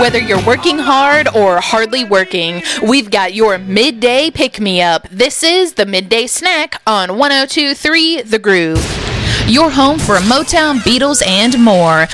Whether you're working hard or hardly working, we've got your midday pick-me-up. This is the Midday Snack on 102.3 The Groove. Your home for Motown, Beatles, and more.